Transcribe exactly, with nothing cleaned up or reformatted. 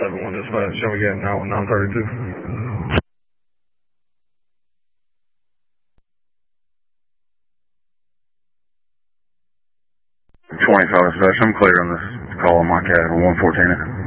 seven one dispatch. Shall we get now nine thirty-two? twenty-five dispatch. I'm clear on this call on my cat one fourteen.